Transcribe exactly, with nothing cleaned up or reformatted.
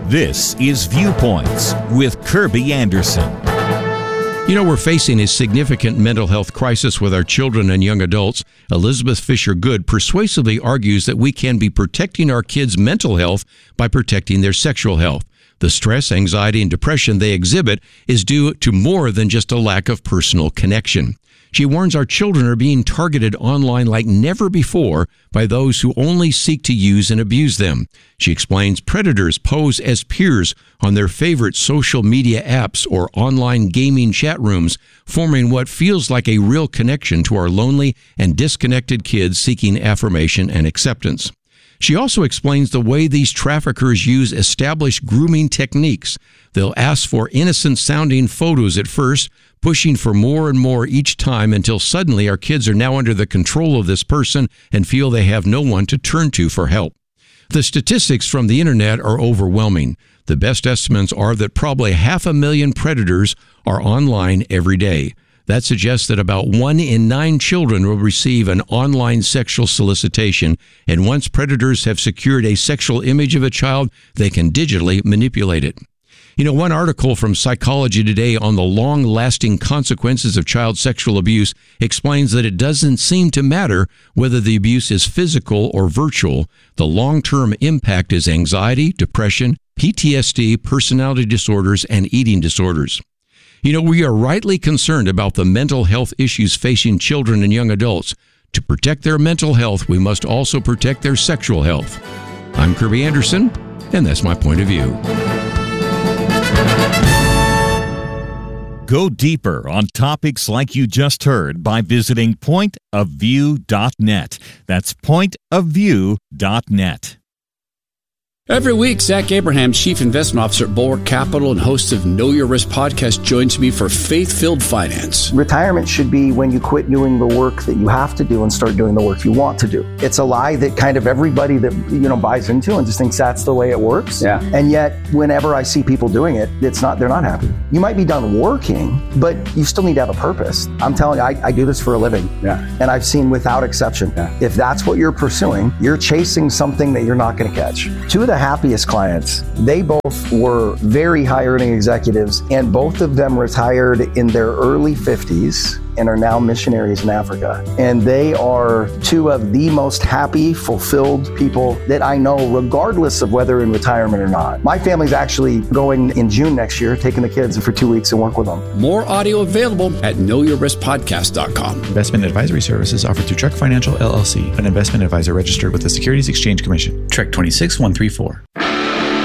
This is Viewpoints with Kirby Anderson. You know, we're facing a significant mental health crisis with our children and young adults. Elizabeth Fisher Good persuasively argues that we can be protecting our kids' mental health by protecting their sexual health. The stress, anxiety, and depression they exhibit is due to more than just a lack of personal connection. She warns our children are being targeted online like never before by those who only seek to use and abuse them. She explains predators pose as peers on their favorite social media apps or online gaming chat rooms, forming what feels like a real connection to our lonely and disconnected kids seeking affirmation and acceptance. She also explains the way these traffickers use established grooming techniques. They'll ask for innocent-sounding photos at first, pushing for more and more each time until suddenly our kids are now under the control of this person and feel they have no one to turn to for help. The statistics from the internet are overwhelming. The best estimates are that probably half a million predators are online every day. That suggests that about one in nine children will receive an online sexual solicitation, and once predators have secured a sexual image of a child, they can digitally manipulate it. You know, one article from Psychology Today on the long-lasting consequences of child sexual abuse explains that it doesn't seem to matter whether the abuse is physical or virtual. The long-term impact is anxiety, depression, P T S D, personality disorders, and eating disorders. You know, we are rightly concerned about the mental health issues facing children and young adults. To protect their mental health, we must also protect their sexual health. I'm Kirby Anderson, and that's my point of view. Go deeper on topics like you just heard by visiting point of view dot net. That's point of view dot net. Every week, Zach Abraham, Chief Investment Officer at Bulwark Capital and host of Know Your Risk podcast, joins me for Faith-Filled Finance. Retirement should be when you quit doing the work that you have to do and start doing the work you want to do. It's a lie that kind of everybody that, you know, buys into and just thinks that's the way it works. Yeah. And yet, whenever I see people doing it, it's not, they're not happy. You might be done working, but you still need to have a purpose. I'm telling you, I, I do this for a living. Yeah. And I've seen without exception, yeah. if that's what you're pursuing, you're chasing something that you're not going to catch. Two of the happiest clients, they both were very high earning executives, and both of them retired in their early fifties and are now missionaries in Africa. And they are two of the most happy, fulfilled people that I know, regardless of whether in retirement or not. My family's actually going in June next year, taking the kids for two weeks and work with them. More audio available at know your risk podcast dot com. Investment advisory services offered through Trek Financial, L L C, an investment advisor registered with the Securities Exchange Commission. Trek two six one three four.